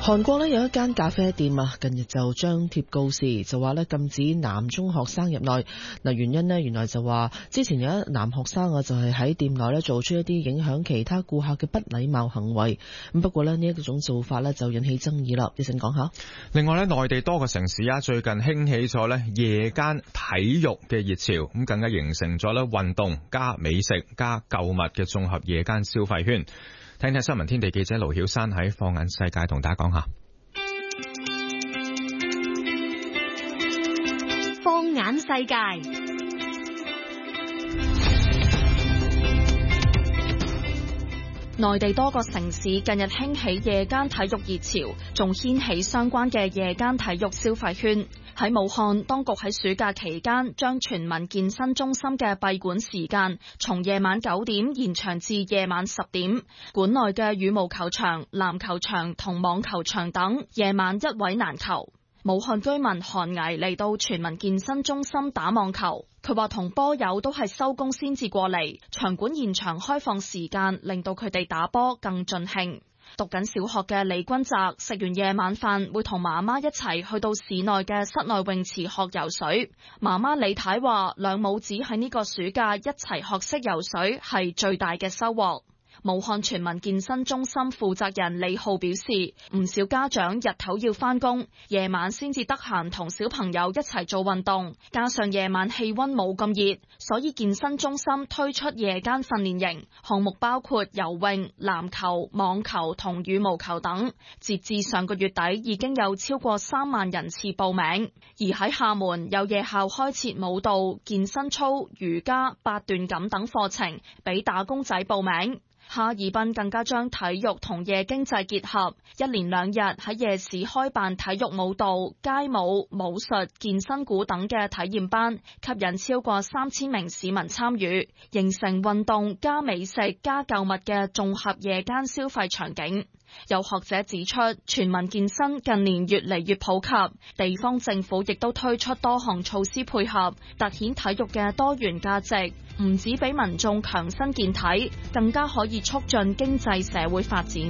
韓國有一間咖啡店啊，近日就張貼告示，就話禁止男中學生入內。原因原來就話之前有一男學生就係喺店內做出一啲影響其他顧客嘅不禮貌行為。咁不過呢一種做法就引起爭議啦。一陣講下。 另外內地多個城市最近興起咗夜間體育嘅熱潮，咁更加形成咗運動加美食加購物嘅綜合夜間消費圈。聽聽新聞天地記者盧曉珊喺放眼世界同大家講下。 放眼世界，內地多個城市近日興起夜間體育熱潮，仲掀起相關嘅夜間體育消費圈。喺武漢，當局喺暑假期間將全民健身中心嘅閉館時間從夜晚9點延長至夜晚10點。館內嘅羽毛球場、籃球場同網球場等夜晚一位難求。武漢居民韓毅嚟到全民健身中心打網球，佢話同波友都係收工先至過嚟，場館延長開放時間令到佢哋打波更盡興。讀緊小學嘅李君澤食完夜晚飯會同媽媽一齊去到市內嘅室內泳池學游水。媽媽李太話兩母子喺呢個暑假一齊學識游水係最大嘅收穫。武漢全民健身中心負責人李浩表示，唔少家長日頭要返工，夜晚先至得閒同小朋友一齊做運動，加上夜晚氣溫冇咁熱，所以健身中心推出夜間訓練營，項目包括游泳、籃球、網球同羽毛球等。截至上個月底，已經有超過3萬人次報名。而喺廈門，有夜校開設舞蹈、健身操、瑜伽、八段錦等課程，俾打工仔報名。哈爾濱更加將體育同夜經濟結合，一連2日喺夜市開辦體育舞蹈、街舞、武術、健身鼓等嘅體驗班，吸引超過3000名市民參與，形成運動加美食加購物嘅綜合夜間消費場景。有學者指出，全民健身近年越嚟越普及，地方政府亦都推出多項措施配合，凸顯體育嘅多元價值，唔止俾民眾強身健體，更加可以促進經濟社會發展。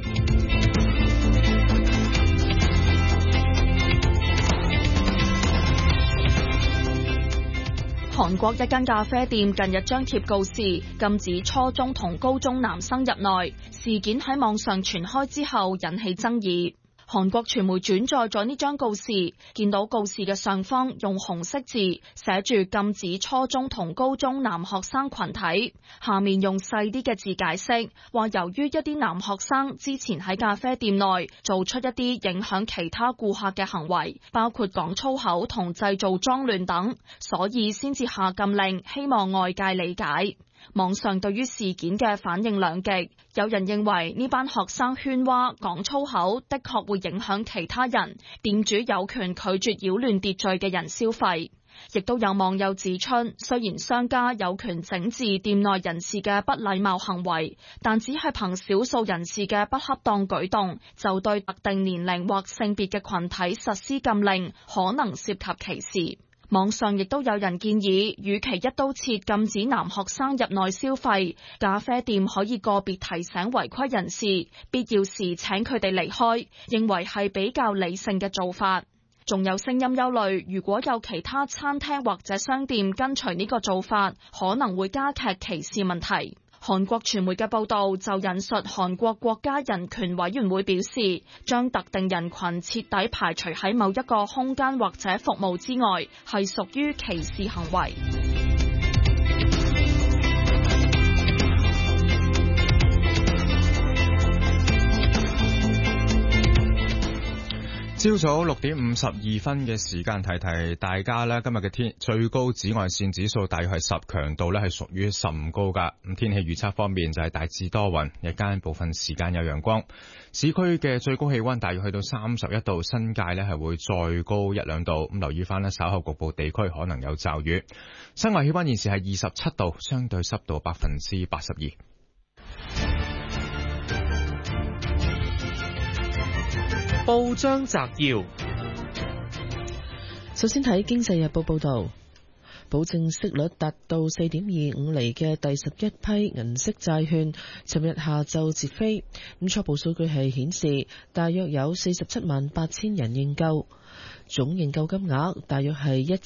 韓國一間咖啡店近日張貼告示，禁止初中同高中男生入內。事件喺網上傳開之後引起爭議。韓國傳媒轉載咗呢張告示，見到告示嘅上方用紅色字寫住禁止初中同高中男學生群體，下面用細啲嘅字解釋，話由於一啲男學生之前喺咖啡店內做出一啲影響其他顧客嘅行為，包括講粗口同製造髒亂等，所以先至下禁令，希望外界理解。網上對於事件嘅反應兩極，有人認為呢班學生喧嘩講粗口的確會影響其他人，店主有權拒絕擾亂秩序嘅人消費。亦都有網友指出，雖然商家有權整治店內人士嘅不禮貌行為，但只係憑少數人士嘅不恰當舉動，就對特定年齡或性別嘅群體實施禁令，可能涉及歧視。網上亦都有人建議，與其一刀切禁止男學生入內消費，咖啡店可以個別提醒違規人士，必要時請佢哋離開，認為係比較理性嘅做法。仲有聲音憂慮，如果有其他餐廳或者商店跟隨呢個做法，可能會加劇歧視問題。韓國傳媒嘅報導就引述韓國國家人權委員會表示，將特定人群徹底排除喺某一個空間或者服務之外，係屬於歧視行為。 朝早6點52分嘅時間，提提大家咧，今日嘅最高紫外線指數大約係10，強度咧係屬於甚高噶。咁天氣預測方面就係大致多雲，日間部分時間有陽光。市區嘅最高氣溫大約去到31度，新界咧係會再高1-2度。咁留意翻咧，稍後局部地區可能有驟雨。室外氣溫現時係27度，相對濕度82%。 報章摘要， 首先睇《經濟日報》報道。 保證息率達到 4.25 厘嘅第11批銀色債券，尋日下晝截飛。咁初步數據係顯示，大約有47萬8千人認購，總認購金額大約係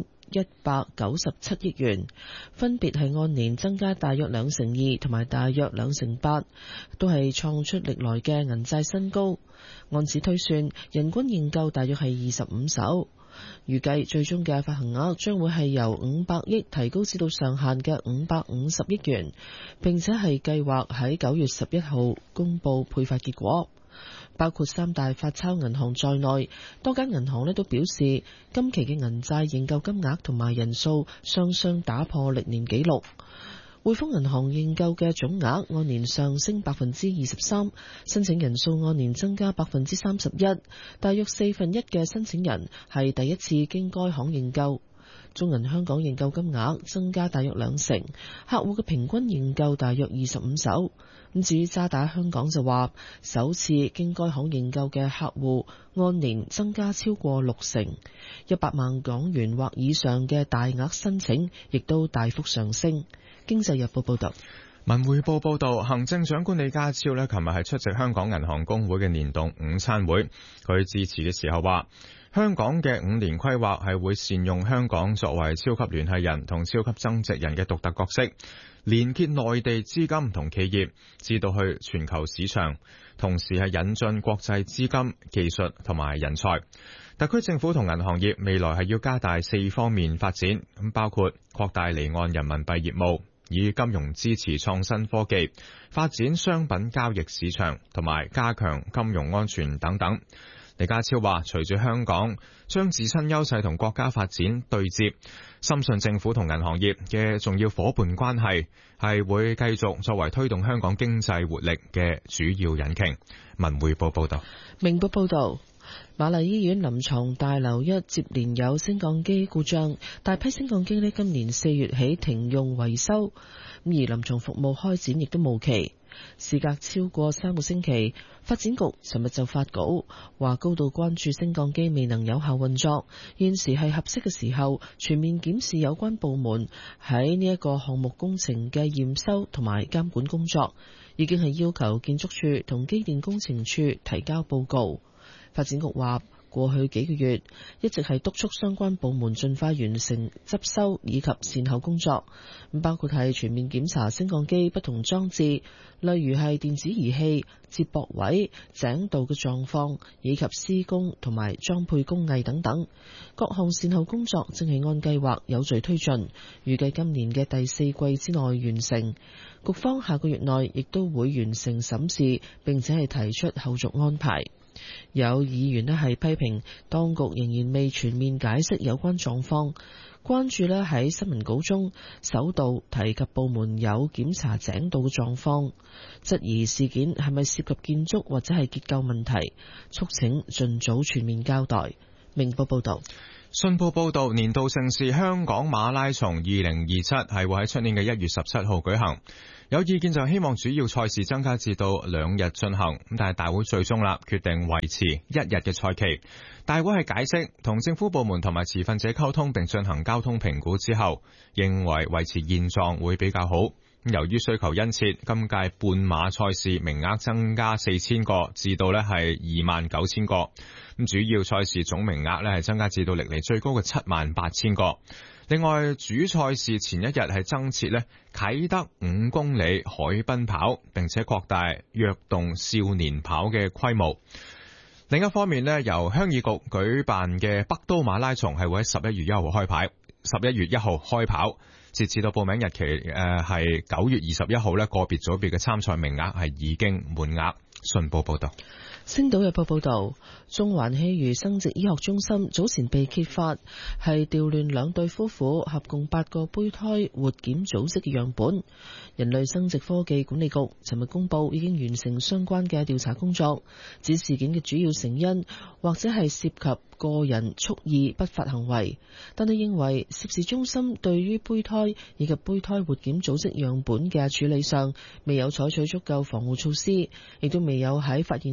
1197億元，分別係按年增加大約2%同埋大約2%，都係創出歷來嘅銀債新高。按此推算，人均認購大約係25手。預計最終嘅發行額將會係由500億提高至到上限嘅550億元，並且係計劃喺9月11號公佈配發結果。包括三大發鈔銀行在內，多間銀行都表示，今期嘅銀債認購金額同埋人數雙雙打破歷年紀錄。匯豐銀行認購嘅總額按年上升23%，申請人數按年增加31%，大約1/4嘅申請人係第一次經該行認購。中銀香港認購金額增加大約2成，客戶嘅平均認購大約25手。咁至於渣打香港就話，首次經該行認購嘅客戶按年增加超過6成，100萬港元或以上嘅大額申請亦都大幅上升。經濟日報報道。 文匯報報道，行政長官李家超琴日係出席香港銀行公會嘅年度午餐會，佢致辭嘅時候話，香港嘅5年規劃係會善用香港作為超級聯繫人同超級增值人嘅獨特角色，連結內地資金同企業至到去全球市場，同時係引進國際資金、技術同埋人才。特區政府同銀行業未來係要加大4方面發展，咁包括擴大離岸人民幣業務，以金融支持創新科技，發展商品交易市場，同埋加強金融安全等等。李家超話，隨住香港將自身優勢同國家發展對接，深信政府同銀行業嘅重要夥伴關係係會繼續作為推動香港經濟活力嘅主要引擎。文匯報報道。 明報報道，瑪麗醫院臨床大樓一接連有升降機故障，大批升降機呢今年4月起停用維修，而臨床服務開展亦都無期。事隔超過3個星期，發展局尋日就發稿話，高度關注升降機未能有效運作，現時係合適嘅時候全面檢視有關部門喺呢一個項目工程嘅驗收同埋監管工作，已經係要求建築署同機電工程署提交報告。發展局話，過去幾個月一直係督促相關部門盡快完成執修以及善後工作，包括係全面檢查升降機不同裝置，例如係電子儀器、接駁位、井道嘅狀況，以及施工同埋裝配工藝等等。各項善後工作正係按計劃有序推進，預計今年嘅第4季之內完成。局方下個月內亦都會完成審視，並且係提出後續安排。有議員咧係批評當局仍然未全面解釋有關狀況，關注咧喺新聞稿中首度提及部門有檢查井道嘅狀況，質疑事件係咪涉及建築或者係結構問題，促請盡早全面交代。明報報道。 信報報道，年度盛事香港馬拉松2027係會喺出年嘅1月17號舉行。有意見就希望主要賽事增加至到2日進行，但係大會最終決定維持1日嘅賽期。大會係解釋同政府部門同埋持份者溝通並進行交通評估之後，認為維持現狀會比較好。由於需求殷切，今屆半馬賽事名額增加4000個至到係29000個。主要賽事總名額係增加至到歷嚟最高嘅78000個。另外，主賽事前一日係增設啟德5公里海濱跑，並且擴大躍動少年跑嘅規模。另一方面由鄉議局舉辦嘅北都馬拉松係會喺11月1號開跑，截至到報名日期係9月21號個別組別嘅參賽名額係已經滿額。信報報道。 星島日報報道，中環希如生殖醫學中心早前被揭發係調亂2對夫婦合共8個胚胎活檢組織嘅樣本。人類生殖科技管理局尋日公布已經完成相關嘅調查工作，指事件嘅主要成因或者係涉及個人蓄意不法行為，但係認為涉事中心對於胚胎以及胚胎活檢組織樣本嘅處理上未有採取足夠防護措施，亦都未有喺發現事件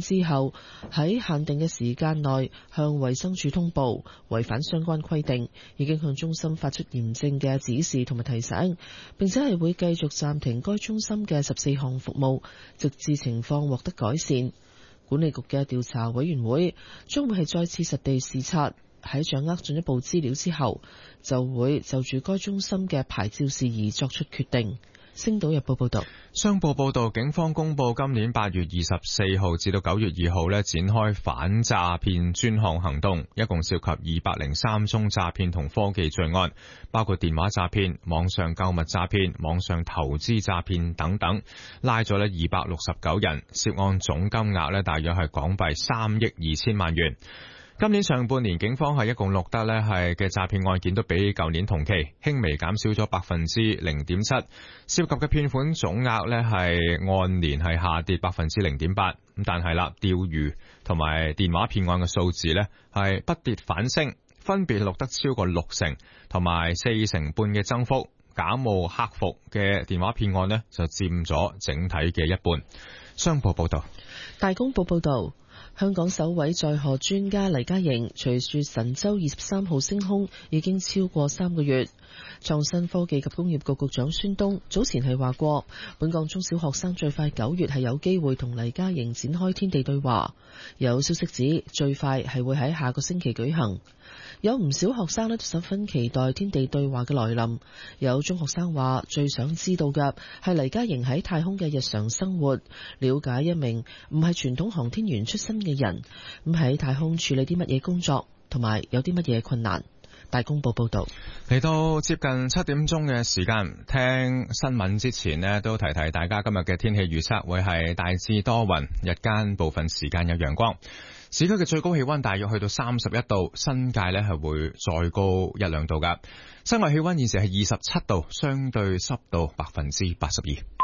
之後，喺限定嘅時間內向衛生署通報，違反相關規定，已經向中心發出嚴正嘅指示同埋提醒，並且係會繼續暫停該中心嘅14項服務，直至情況獲得改善。管理局嘅調查委員會將會係再次實地視察，喺掌握進一步資料之後，就會就住該中心嘅牌照事宜作出決定。星島日報報道。 商報報道，警方公布今年8月24號至到9月2號展開反詐騙專項行動，一共涉及203宗詐騙同科技罪案，包括電話詐騙、網上購物詐騙、網上投資詐騙等等，拉咗269人，涉案總金額大約係港幣3億2千萬元。今年上半年，警方係一共錄得係嘅詐騙案件都比舊年同期輕微減少咗0.7%，涉及嘅騙款總額係按年係下跌0.8%，咁但係啦，釣魚同埋電話騙案嘅數字係不跌反升，分別錄得超過60%同埋40%半嘅增幅。假冒客服嘅電話騙案就佔咗整體嘅一半。商報報道。 大公報報道，香港首位載荷專家黎嘉瑩隨住神舟23號升空已經超過3個月。創新科技及工業局局長孫東早前係話過，本港中小學生最快9月係有機會同黎嘉瑩展開天地對話。有消息指最快係會喺下個星期舉行。有唔少學生都十分期待天地對話嘅來臨。有中學生話最想知道嘅係黎嘉瑩喺太空嘅日常生活，了解一名唔係傳統航天員出身嘅人咁喺太空處理啲乜嘢工作，同埋有啲乜嘢困難。大公報報道。 嚟到接近7點鐘嘅時間，聽新聞之前都提提大家今日嘅天氣預測會係大致多雲，日間部分時間有陽光。市區嘅最高氣溫大約去到31度，新界係會再高1-2度噶。室外氣溫現時係27度，相對濕度82%。